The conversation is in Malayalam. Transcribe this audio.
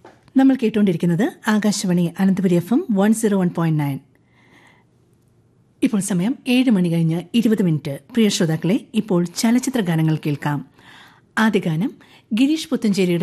നമ്മൾ കേട്ടുകൊണ്ടിരിക്കുന്നത് ആകാശവാണി അനന്തപുരി FM 101.9. ഇപ്പോൾ സമയം 7 മണി കഴിഞ്ഞ് 20 മിനിറ്റ്. പ്രിയ ശ്രോതാക്കളെ, ഇപ്പോൾ ചലച്ചിത്ര ഗാനങ്ങൾ കേൾക്കാം. ആദ്യ ഗാനം ഗിരീഷ് പുത്തഞ്ചേരിയുടെ